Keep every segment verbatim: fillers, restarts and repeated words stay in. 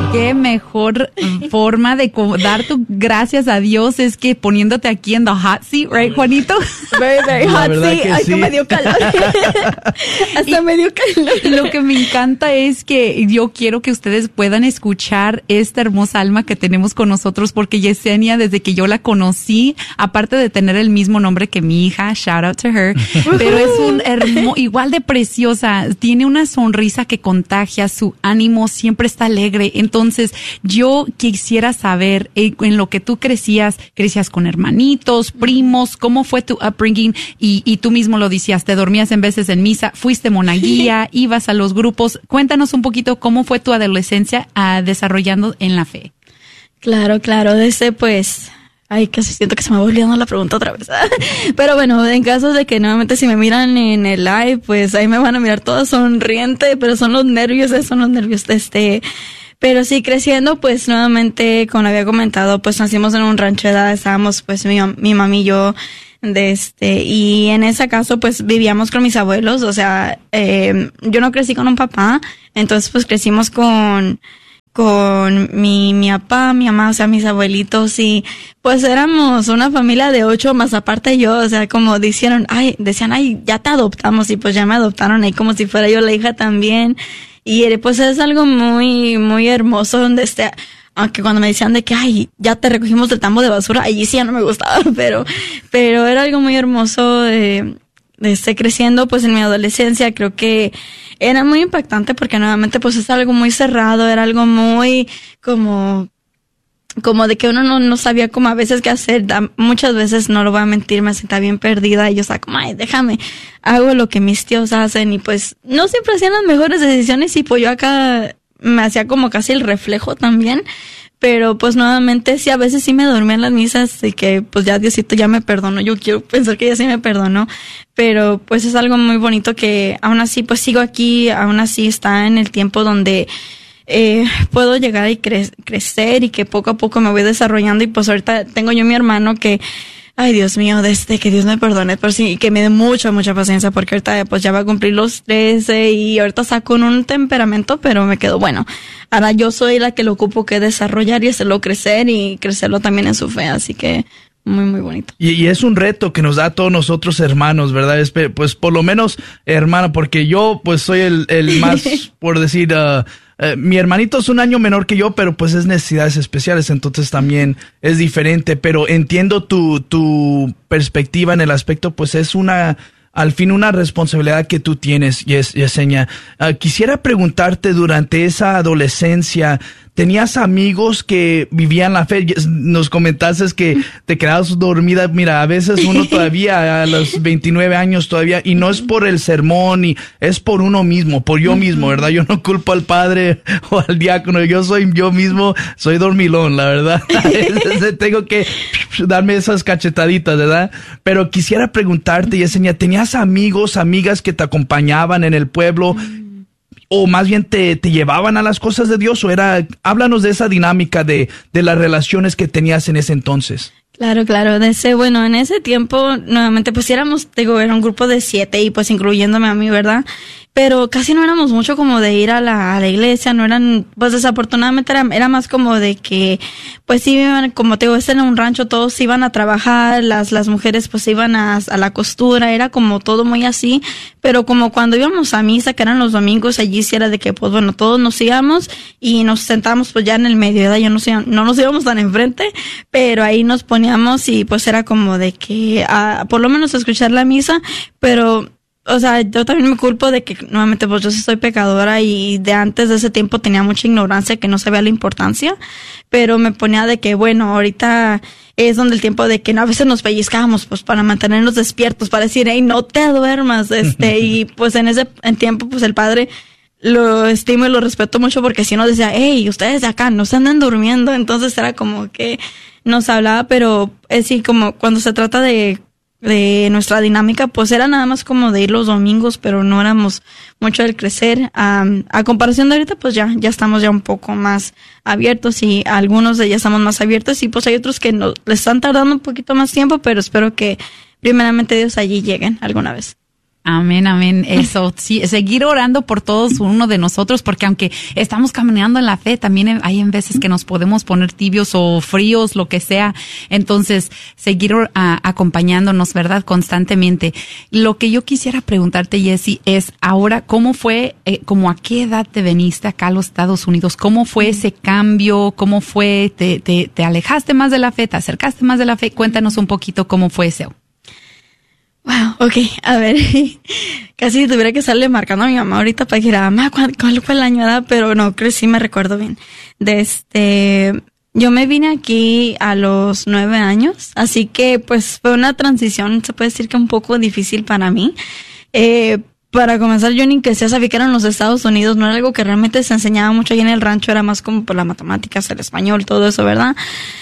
Qué mejor forma de dar tu gracias a Dios es que poniéndote aquí en the hot seat, right, Juanito? Very, very hot seat. Que Ay, sí. que me dio calor. Hasta y, me dio calor. Lo que me encanta es que yo quiero que ustedes puedan escuchar esta hermosa alma que tenemos con nosotros, porque Yesenia, desde que yo la conocí, aparte de tener el mismo nombre que mi hija, shout out to her, pero es un hermo, igual de preciosa, tiene una sonrisa que contagia, su ánimo siempre está alegre. Entonces, yo quisiera saber, en lo que tú crecías, crecías con hermanitos, primos, ¿cómo fue tu upbringing? Y, y tú mismo lo decías, te dormías en veces en misa, fuiste monaguilla, ibas a los grupos. Cuéntanos un poquito cómo fue tu adolescencia uh, desarrollando en la fe. Claro, claro, desde pues... Ay, casi siento que se me va olvidando la pregunta otra vez. Pero bueno, en caso de que nuevamente si me miran en el live, pues ahí me van a mirar toda sonriente, pero son los nervios, son los nervios de este... Pero sí, creciendo, pues nuevamente, como había comentado, pues nacimos en un rancho de edad, estábamos pues mi, mi mami y yo, de este, y en ese caso pues vivíamos con mis abuelos, o sea, eh, yo no crecí con un papá, entonces pues crecimos con... con mi, mi papá, mi mamá, o sea, mis abuelitos, y pues éramos una familia de ocho, más aparte yo, o sea, como dijeron, ay, decían, ay, ya te adoptamos, y pues ya me adoptaron ahí como si fuera yo la hija también, y pues es algo muy, muy hermoso, donde este, aunque cuando me decían de que, ay, ya te recogimos del tambo de basura, allí sí ya no me gustaba, pero, pero era algo muy hermoso de, de estar creciendo, pues en mi adolescencia. Creo que era muy impactante porque nuevamente pues es algo muy cerrado, era algo muy como, como de que uno no, no sabía como a veces qué hacer. Muchas veces, no lo voy a mentir, me sentía bien perdida y yo estaba como, ay, déjame, hago lo que mis tíos hacen, y pues no siempre hacían las mejores decisiones, y pues yo acá me hacía como casi el reflejo también. Pero pues nuevamente sí, a veces sí me dormía en las misas y que pues ya Diosito ya me perdonó. Yo quiero pensar que ya sí me perdonó, pero pues es algo muy bonito que aún así pues sigo aquí, aún así está en el tiempo donde eh, puedo llegar y cre- crecer y que poco a poco me voy desarrollando. Y pues ahorita tengo yo mi hermano que, ay, Dios mío, desde que Dios me perdone, pero sí, que me dé mucha, mucha paciencia, porque ahorita pues ya va a cumplir los trece y ahorita está con un temperamento, pero me quedo, bueno, ahora yo soy la que lo ocupo que desarrollar y hacerlo crecer y crecerlo también en su fe, así que muy, muy bonito. Y, y es un reto que nos da a todos nosotros hermanos, ¿verdad? Es, pues por lo menos hermano, porque yo pues soy el, el más, por decir... Uh, Uh, mi hermanito es un año menor que yo, pero pues es necesidades especiales, entonces también es diferente, pero entiendo tu, tu perspectiva en el aspecto, pues es una, al fin una responsabilidad que tú tienes, Yes, Yesenia. Uh, quisiera preguntarte, durante esa adolescencia, ¿tenías amigos que vivían la fe? Nos comentaste que te quedabas dormida. Mira, a veces uno todavía a los veintinueve años todavía, y no es por el sermón, y es por uno mismo, por yo mismo, ¿verdad? Yo no culpo al padre o al diácono, yo soy yo mismo, soy dormilón, la verdad. Tengo que darme esas cachetaditas, ¿verdad? Pero quisiera preguntarte, Yesenia, ¿tenías amigos, amigas que te acompañaban en el pueblo? O más bien te, te llevaban a las cosas de Dios, o era, háblanos de esa dinámica de, de las relaciones que tenías en ese entonces. Claro, claro, de ese, bueno, en ese tiempo, nuevamente, pues éramos, digo, era un grupo de siete, y pues incluyéndome a mí, ¿verdad? Pero casi no éramos mucho como de ir a la, a la iglesia, no eran, pues desafortunadamente era, era más como de que, pues sí, como te digo, este era un rancho, todos iban a trabajar, las, las mujeres pues iban a, a la costura, era como todo muy así, pero como cuando íbamos a misa, que eran los domingos, allí sí era de que, pues bueno, todos nos íbamos y nos sentábamos pues ya en el medio, ¿verdad? Ya no, no nos íbamos tan enfrente, pero ahí nos poníamos y pues era como de que, a, por lo menos escuchar la misa, pero... O sea, yo también me culpo de que, nuevamente, pues yo sí soy pecadora, y de antes de ese tiempo tenía mucha ignorancia, que no sabía la importancia, pero me ponía de que, bueno, ahorita es donde el tiempo de que no, a veces nos pellizcábamos, pues para mantenernos despiertos, para decir, hey, no te duermas, este, y pues en ese en tiempo, pues el padre lo estimo y lo respeto mucho, porque si no decía, hey, ustedes de acá no se andan durmiendo, entonces era como que nos hablaba, pero es sí, como cuando se trata de de nuestra dinámica, pues era nada más como de ir los domingos, pero no éramos mucho del crecer. Um, a comparación de ahorita, pues ya, ya estamos ya un poco más abiertos, y algunos de ellos estamos más abiertos, y pues hay otros que no, les están tardando un poquito más tiempo, pero espero que primeramente Dios allí lleguen alguna vez. Amén, amén. Eso, sí, seguir orando por todos uno de nosotros, porque aunque estamos caminando en la fe, también hay en veces que nos podemos poner tibios o fríos, lo que sea. Entonces, seguir uh, acompañándonos, ¿verdad? Constantemente. Lo que yo quisiera preguntarte, Jessie, es ahora, ¿cómo fue, eh, como a qué edad te veniste acá a los Estados Unidos? ¿Cómo fue ese cambio? ¿Cómo fue? ¿Te, te, te alejaste más de la fe? ¿Te acercaste más de la fe? Cuéntanos un poquito cómo fue eso. Wow, ok, a ver, casi tuviera que estarle marcando a mi mamá ahorita para que dijera, mamá, ¿cuál, ¿cuál fue el año? ¿Verdad? Pero no, creo que sí me recuerdo bien. De este, yo me vine aquí a los nueve años, así que pues fue una transición, se puede decir que un poco difícil para mí. Eh, para comenzar, yo ni que sea sabía que eran los Estados Unidos, no era algo que realmente se enseñaba mucho ahí en el rancho, era más como por las matemáticas, el español, todo eso, ¿verdad?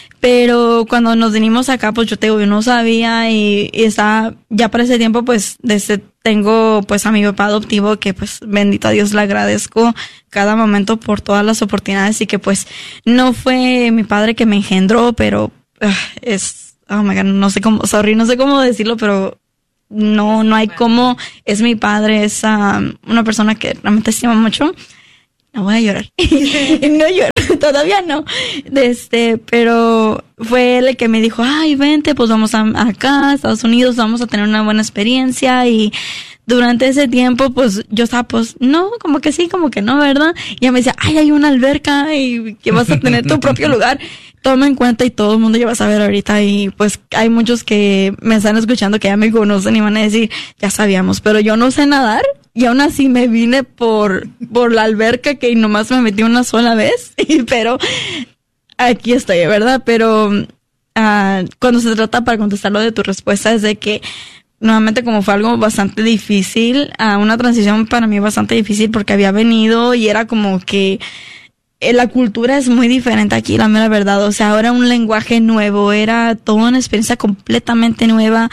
Pero cuando nos vinimos acá, pues yo te digo, yo no sabía y, y estaba, ya para ese tiempo, pues, desde, tengo, pues, a mi papá adoptivo que, pues, bendito a Dios le agradezco cada momento por todas las oportunidades y que, pues, no fue mi padre que me engendró, pero uh, es, oh my God, no sé cómo, sorry, no sé cómo decirlo, pero no, no hay cómo, es mi padre, es um, una persona que realmente estima mucho. No voy a llorar. No lloro, todavía no. Este, pero fue él el que me dijo, ay, vente, pues vamos a, acá, a Estados Unidos, vamos a tener una buena experiencia. Y durante ese tiempo, pues, yo estaba, pues, no, como que sí, como que no, ¿verdad? Y ella me decía, ay, hay una alberca y que vas a tener tu propio lugar. Toma en cuenta y todo el mundo ya va a saber ahorita. Y pues hay muchos que me están escuchando que ya me conocen y van a decir, ya sabíamos, pero yo no sé nadar. Y aún así me vine por, por la alberca que nomás me metí una sola vez. Pero aquí estoy, ¿verdad? Pero uh, cuando se trata, para contestar lo de tu respuesta, es de que nuevamente como fue algo bastante difícil, uh, una transición para mí bastante difícil porque había venido y era como que eh, la cultura es muy diferente aquí, la mera verdad. O sea, ahora un lenguaje nuevo, era toda una experiencia completamente nueva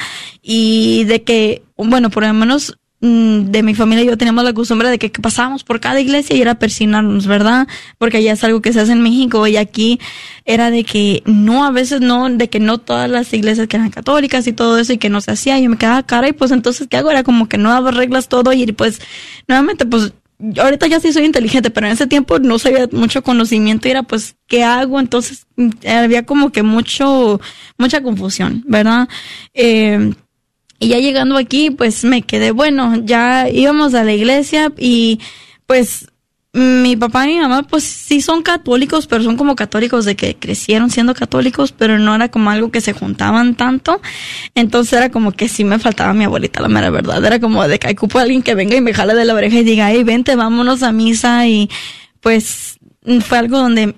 y de que, bueno, por lo menos de mi familia y yo teníamos la costumbre de que, que pasábamos por cada iglesia y era persignarnos, ¿verdad? Porque allá es algo que se hace en México y aquí era de que no, a veces no, de que no todas las iglesias que eran católicas y todo eso y que no se hacía. Y yo me quedaba cara y pues entonces, ¿qué hago? Era como que nuevas reglas, todo y pues nuevamente pues ahorita ya sí soy inteligente, pero en ese tiempo no sabía mucho conocimiento y era pues, ¿qué hago? Entonces había como que mucho, mucha confusión, ¿verdad? Eh, Y ya llegando aquí, pues me quedé, bueno, ya íbamos a la iglesia y pues mi papá y mi mamá pues sí son católicos, pero son como católicos de que crecieron siendo católicos, pero no era como algo que se juntaban tanto. Entonces era como que sí me faltaba mi abuelita, la mera verdad. Era como de que hay cupo alguien que venga y me jale de la oreja y diga, hey, vente, vámonos a misa. Y pues fue algo donde,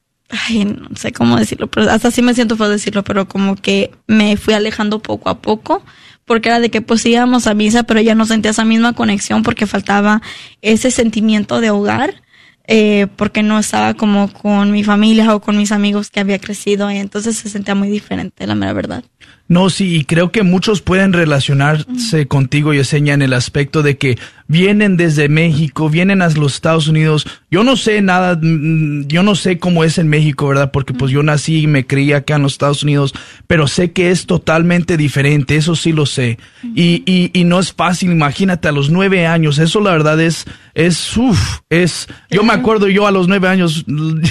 ay, no sé cómo decirlo, pero hasta sí me siento feo decirlo, pero como que me fui alejando poco a poco. Porque era de que pues íbamos a misa, pero ya no sentía esa misma conexión porque faltaba ese sentimiento de hogar, eh, porque no estaba como con mi familia o con mis amigos que había crecido y entonces se sentía muy diferente, la mera verdad. No, sí, y creo que muchos pueden relacionarse mm. contigo, Yesenia, en el aspecto de que vienen desde México, vienen a los Estados Unidos. Yo no sé nada, yo no sé cómo es en México, ¿verdad? Porque pues yo nací y me crié acá en los Estados Unidos, pero sé que es totalmente diferente, eso sí lo sé. Mm. Y, y, y no es fácil, imagínate, a los nueve años, eso la verdad es, es, uff, es, yo me acuerdo yo a los nueve años,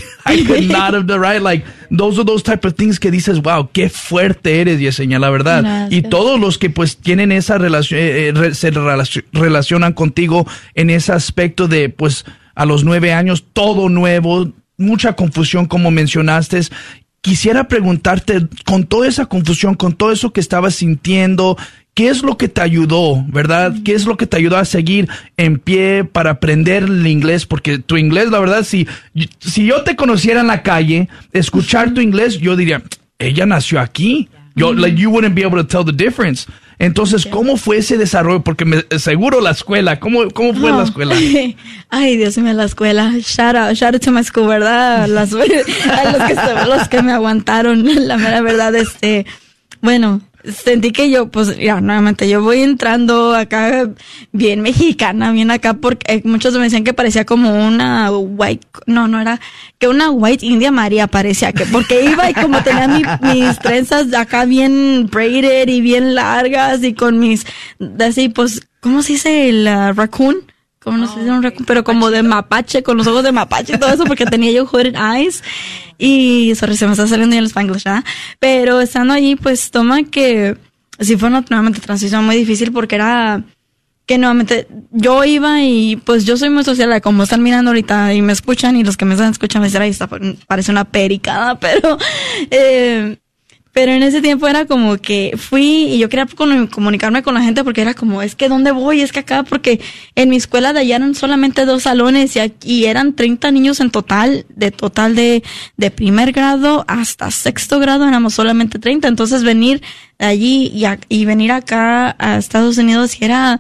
I could not have, right? Like, those are those type of things que dices, wow, qué fuerte eres, Yesenia, la verdad. Gracias. Y todos los que pues tienen esa relación, eh, re, se relacion, relacionan contigo en ese aspecto de pues a los nueve años, todo nuevo, mucha confusión como mencionaste. Quisiera preguntarte, con toda esa confusión, con todo eso que estabas sintiendo, ¿qué es lo que te ayudó, verdad? ¿Qué es lo que te ayudó a seguir en pie para aprender el inglés? Porque tu inglés, la verdad, si, si yo te conociera en la calle, escuchar tu inglés, yo diría, ella nació aquí. Yo, like, you wouldn't be able to tell the difference. Entonces, ¿cómo fue ese desarrollo? Porque me, seguro la escuela, ¿cómo, cómo fue oh. la escuela? Ay, Dios mío, la escuela. Shout out, shout out to my school, ¿verdad? Las, a los que, los que me aguantaron, la mera verdad, este, bueno, sentí que yo, pues, ya, nuevamente, yo voy entrando acá bien mexicana, bien acá, porque eh, muchos me decían que parecía como una white, no, no era, que una white India María parecía, que porque iba y como tenía mi, mis trenzas acá bien braided y bien largas y con mis, así, pues, ¿cómo se dice? El uh, raccoon. ¿Cómo no se dice un raccoon? Pero como de mapache, con los ojos de mapache y todo eso, porque tenía yo hooded eyes. Y, sorry, se me está saliendo ya el Spanglish, ¿verdad? Pero estando allí, pues, toma que sí fue una nuevamente transición muy difícil porque era que nuevamente yo iba y pues yo soy muy social, como están mirando ahorita y me escuchan y los que me están escuchando me dicen, ahí está, parece una pericada, pero eh, pero en ese tiempo era como que fui y yo quería comunicarme con la gente porque era como, es que ¿dónde voy? Es que acá, porque en mi escuela de allá eran solamente dos salones y aquí eran treinta niños en total, de total de, de primer grado hasta sexto grado éramos solamente treinta, entonces venir de allí y, a, y venir acá a Estados Unidos y era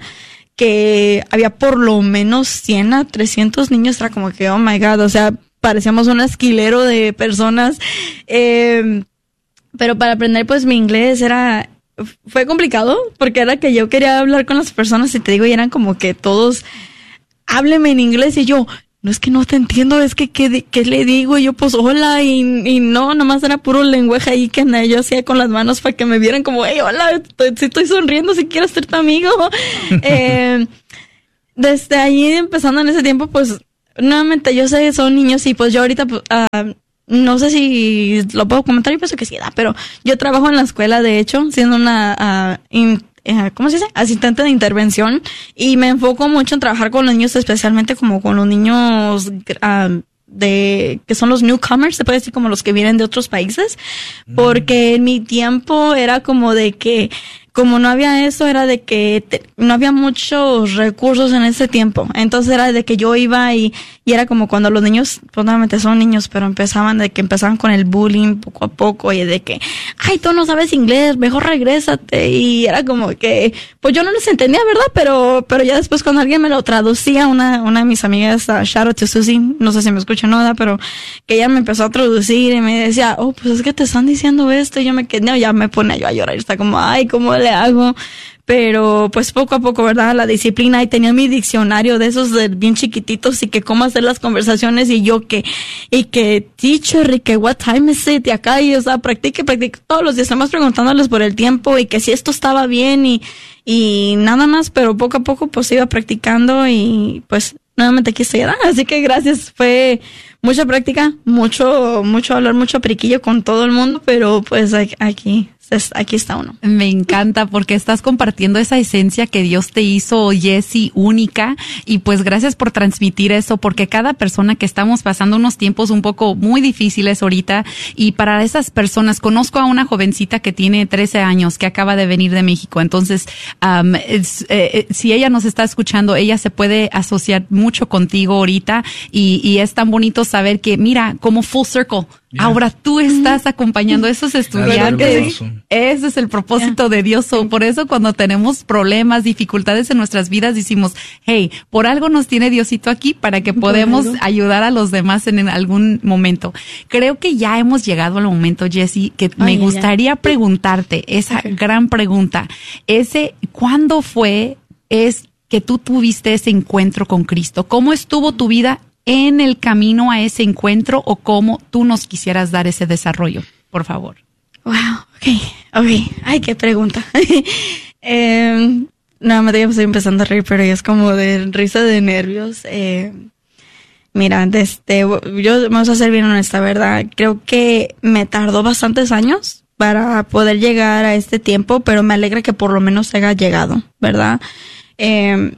que había por lo menos cien a trescientos niños, era como que, oh my God, o sea, parecíamos un esquilero de personas, eh, pero para aprender pues mi inglés era, fue complicado, porque era que yo quería hablar con las personas y te digo, y eran como que todos, hábleme en inglés, y yo, no es que no te entiendo, es que ¿qué, qué le digo? Y yo pues hola, y, y no, nomás era puro lenguaje ahí que yo hacía con las manos para que me vieran como, hey, hola, estoy, si estoy sonriendo, si quiero ser tu amigo. eh, desde ahí empezando en ese tiempo, pues, nuevamente yo sé, son niños y pues yo ahorita, pues, uh, no sé si lo puedo comentar, yo pienso que sí, da, pero yo trabajo en la escuela, de hecho, siendo una, uh, in, uh, ¿cómo se dice? Asistente de intervención, y me enfoco mucho en trabajar con los niños, especialmente como con los niños uh, de que son los newcomers, se puede decir como los que vienen de otros países, mm. porque en mi tiempo era como de que como no había eso, era de que te, no había muchos recursos en ese tiempo. Entonces era de que yo iba y, y era como cuando los niños, pues normalmente son niños, pero empezaban de que empezaban con el bullying poco a poco y de que, ay, tú no sabes inglés, mejor regrésate. Y era como que, pues yo no les entendía, ¿verdad? Pero, pero ya después cuando alguien me lo traducía, una, una de mis amigas, uh, shout out to Susie, no sé si me escucha o no, pero que ella me empezó a traducir y me decía, oh, pues es que te están diciendo esto. Y yo me quedé, no, ya me pone yo a llorar. Y está como, ay, ¿cómo le hago? Pero pues poco a poco, ¿verdad? La disciplina, y tenía mi diccionario de esos de bien chiquititos y que cómo hacer las conversaciones y yo que, y que teacher y que what time is it y acá y o sea, practique, practique todos los días, estamos preguntándoles por el tiempo y que si esto estaba bien y, y nada más, pero poco a poco pues iba practicando y pues nuevamente aquí estoy, ¿verdad? Así que gracias, fue mucha práctica, mucho, mucho hablar, mucho periquillo con todo el mundo, pero pues aquí, aquí está uno. Me encanta porque estás compartiendo esa esencia que Dios te hizo, Jessie, única, y pues gracias por transmitir eso, porque cada persona que estamos pasando unos tiempos un poco muy difíciles ahorita, y para esas personas, conozco a una jovencita que tiene trece años, que acaba de venir de México, entonces, um, es, eh, si ella nos está escuchando, ella se puede asociar mucho contigo ahorita, y, y es tan bonito saber que, mira, como full circle, yeah. Ahora tú estás acompañando a esos estudiantes. Ese es el propósito yeah. de Dios. So, por eso cuando tenemos problemas, dificultades en nuestras vidas, decimos, hey, por algo nos tiene Diosito aquí para que podamos ayudar a los demás en algún momento. Creo que ya hemos llegado al momento, Jessie, que oh, me yeah, gustaría yeah. preguntarte esa okay. gran pregunta. Ese, ¿cuándo fue es que tú tuviste ese encuentro con Cristo? ¿Cómo estuvo tu vida en el camino a ese encuentro, o cómo tú nos quisieras dar ese desarrollo, por favor? Wow, okay, okay. Ay, qué pregunta. eh, no, me estoy empezando a reír, pero es como de risa de nervios. Eh, mira, desde, yo vamos a ser bien honesta, ¿verdad? Creo que me tardó bastantes años para poder llegar a este tiempo, pero me alegra que por lo menos haya llegado, ¿verdad? Eh,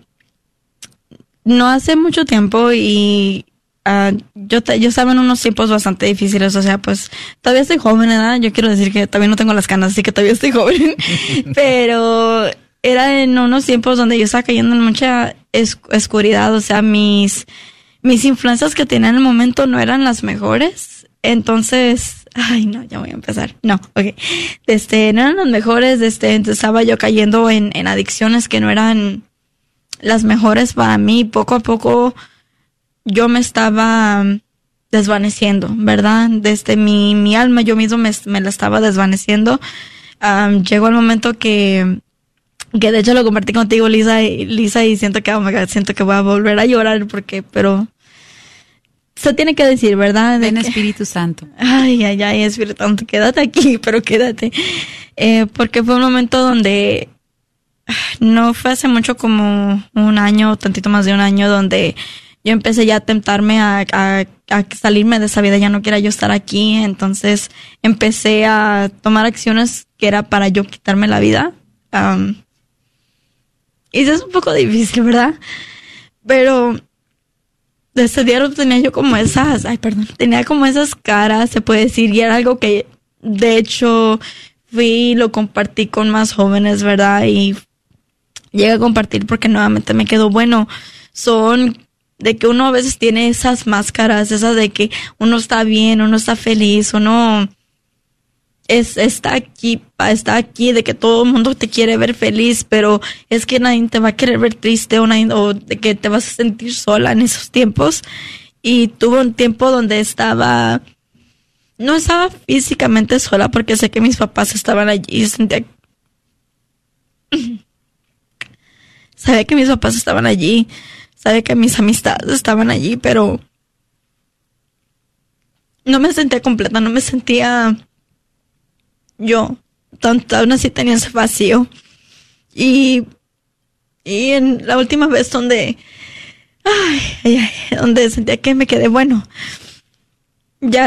No hace mucho tiempo y uh, yo te, yo estaba en unos tiempos bastante difíciles, o sea, pues todavía estoy joven, ¿verdad? Yo quiero decir que todavía no tengo las canas, así que todavía estoy joven, pero era en unos tiempos donde yo estaba cayendo en mucha es, oscuridad, o sea, mis, mis influencias que tenía en el momento no eran las mejores, entonces, ay, no, ya voy a empezar, no, ok, este, no eran las mejores, este, entonces estaba yo cayendo en, en adicciones que no eran las mejores para mí. Poco a poco yo me estaba desvaneciendo, ¿verdad? Desde mi, mi alma yo mismo me, me la estaba desvaneciendo. Um, llegó el momento que, que de hecho lo compartí contigo, Lisa, y, Lisa, y siento que, oh my God, siento que voy a volver a llorar porque, pero se tiene que decir, ¿verdad? Ven, Espíritu Santo. Ay, ay, ay, Espíritu Santo, quédate aquí, pero quédate. Eh, porque fue un momento donde no fue hace mucho, como un año, tantito más de un año, donde yo empecé ya a tentarme a, a, a salirme de esa vida, ya no quiera yo estar aquí. Entonces empecé a tomar acciones que era para yo quitarme la vida. Um, y eso es un poco difícil, ¿verdad? Pero desde ese día tenía yo como esas, ay, perdón, tenía como esas caras, se puede decir, y era algo que de hecho fui y lo compartí con más jóvenes, ¿verdad? Y llegué a compartir porque nuevamente me quedó bueno. Son de que uno a veces tiene esas máscaras, esas de que uno está bien, uno está feliz, uno es, está aquí, está aquí, de que todo el mundo te quiere ver feliz, pero es que nadie te va a querer ver triste, o, nadie, o de que te vas a sentir sola en esos tiempos. Y tuve un tiempo donde estaba, no estaba físicamente sola porque sé que mis papás estaban allí y sentía, sabía que mis papás estaban allí, sabía que mis amistades estaban allí, pero no me sentía completa, no me sentía yo, tanto, aún así tenía ese vacío. Y, y en la última vez donde, ay, ay, ay, donde sentía que me quedé, bueno, ya